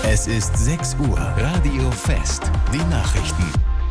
Es ist 6 Uhr. Radio Fest. Die Nachrichten.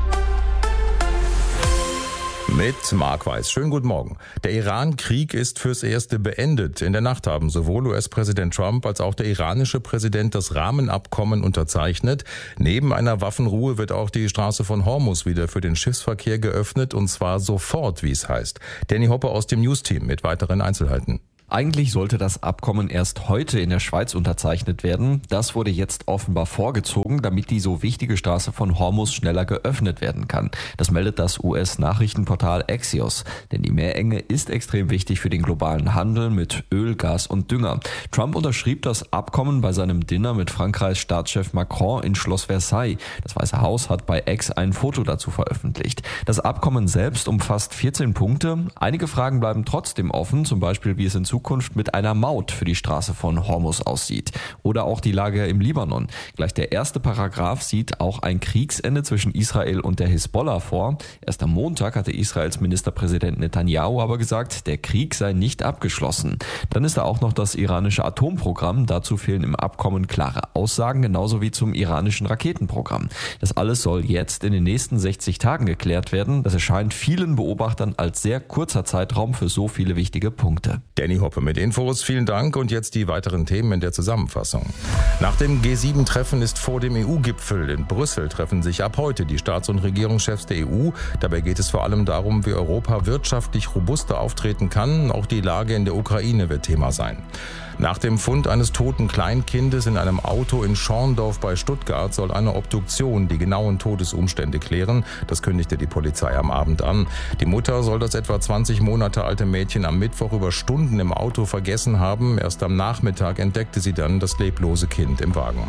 Mit Marc Weiß. Schönen guten Morgen. Der Iran-Krieg ist fürs Erste beendet. In der Nacht haben sowohl US-Präsident Trump als auch der iranische Präsident das Rahmenabkommen unterzeichnet. Neben einer Waffenruhe wird auch die Straße von Hormuz wieder für den Schiffsverkehr geöffnet, und zwar sofort, wie es heißt. Danny Hoppe aus dem News-Team mit weiteren Einzelheiten. Eigentlich sollte das Abkommen erst heute in der Schweiz unterzeichnet werden. Das wurde jetzt offenbar vorgezogen, damit die so wichtige Straße von Hormuz schneller geöffnet werden kann. Das meldet das US-Nachrichtenportal Axios. Denn die Meerenge ist extrem wichtig für den globalen Handel mit Öl, Gas und Dünger. Trump unterschrieb das Abkommen bei seinem Dinner mit Frankreichs Staatschef Macron in Schloss Versailles. Das Weiße Haus hat bei X ein Foto dazu veröffentlicht. Das Abkommen selbst umfasst 14 Punkte. Einige Fragen bleiben trotzdem offen, zum Beispiel wie es in Zukunft mit einer Maut für die Straße von Hormuz aussieht. Oder auch die Lage im Libanon. Gleich der erste Paragraph sieht auch ein Kriegsende zwischen Israel und der Hisbollah vor. Erst am Montag hatte Israels Ministerpräsident Netanyahu aber gesagt, der Krieg sei nicht abgeschlossen. Dann ist da auch noch das iranische Atomprogramm. Dazu fehlen im Abkommen klare Aussagen, genauso wie zum iranischen Raketenprogramm. Das alles soll jetzt in den nächsten 60 Tagen geklärt werden. Das erscheint vielen Beobachtern als sehr kurzer Zeitraum für so viele wichtige Punkte. Danny Hoppe mit Infos, vielen Dank, und jetzt die weiteren Themen in der Zusammenfassung. Nach dem G7-Treffen ist vor dem EU-Gipfel in Brüssel treffen sich ab heute die Staats- und Regierungschefs der EU. Dabei geht es vor allem darum, wie Europa wirtschaftlich robuster auftreten kann. Auch die Lage in der Ukraine wird Thema sein. Nach dem Fund eines toten Kleinkindes in einem Auto in Schorndorf bei Stuttgart soll eine Obduktion die genauen Todesumstände klären. Das kündigte die Polizei am Abend an. Die Mutter soll das etwa 20 Monate alte Mädchen am Mittwoch über Stunden im Auto vergessen haben. Erst am Nachmittag entdeckte sie dann das leblose Kind im Wagen.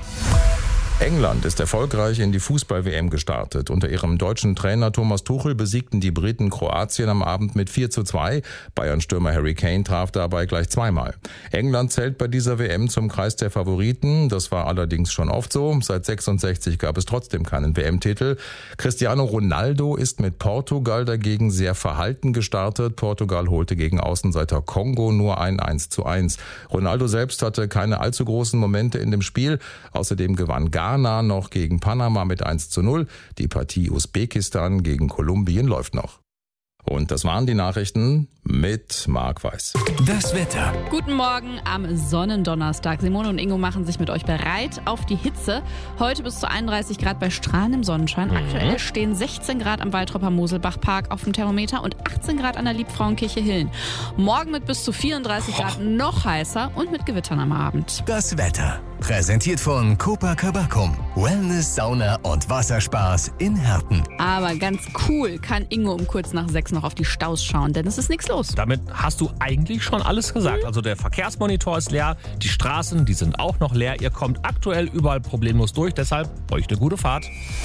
England ist erfolgreich in die Fußball-WM gestartet. Unter ihrem deutschen Trainer Thomas Tuchel besiegten die Briten Kroatien am Abend mit 4:2. Bayern-Stürmer Harry Kane traf dabei gleich zweimal. England zählt bei dieser WM zum Kreis der Favoriten. Das war allerdings schon oft so. Seit 66 gab es trotzdem keinen WM-Titel. Cristiano Ronaldo ist mit Portugal dagegen sehr verhalten gestartet. Portugal holte gegen Außenseiter Kongo nur ein 1:1. Ronaldo selbst hatte keine allzu großen Momente in dem Spiel. Außerdem gewann Ghana noch gegen Panama mit 1:0. Die Partie Usbekistan gegen Kolumbien läuft noch. Und das waren die Nachrichten mit Marc Weiß. Das Wetter. Guten Morgen am Sonnendonnerstag. Simone und Ingo machen sich mit euch bereit auf die Hitze. Heute bis zu 31 Grad bei strahlendem Sonnenschein. Aktuell stehen 16 Grad am Waltropper Moselbach-Park auf dem Thermometer und 18 Grad an der Liebfrauenkirche Hillen. Morgen mit bis zu 34 Grad noch heißer und mit Gewittern am Abend. Das Wetter. Präsentiert von Copacabana. Wellness, Sauna und Wasserspaß in Herten. Aber ganz cool kann Ingo um kurz nach 6 noch auf die Staus schauen, denn es ist nichts los. Damit hast du eigentlich schon alles gesagt. Also der Verkehrsmonitor ist leer, die Straßen, die sind auch noch leer. Ihr kommt aktuell überall problemlos durch, deshalb euch eine gute Fahrt.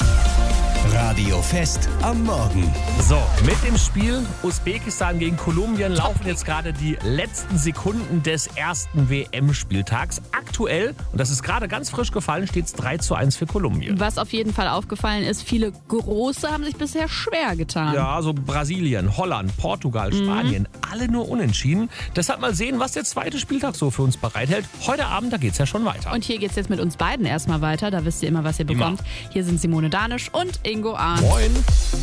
Radio Fest am Morgen. So, mit dem Spiel Usbekistan gegen Kolumbien laufen jetzt gerade die letzten Sekunden des ersten WM-Spieltags. Aktuell, und das ist gerade ganz frisch gefallen, steht es 3:1 für Kolumbien. Was auf jeden Fall aufgefallen ist, viele Große haben sich bisher schwer getan. Ja, also Brasilien, Holland, Portugal, Spanien, alle nur unentschieden. Deshalb mal sehen, was der zweite Spieltag so für uns bereithält. Heute Abend, da geht's ja schon weiter. Und hier geht's jetzt mit uns beiden erstmal weiter. Da wisst ihr immer, was ihr bekommt. Hier sind Simone Danisch und Ingo Arndt. Moin.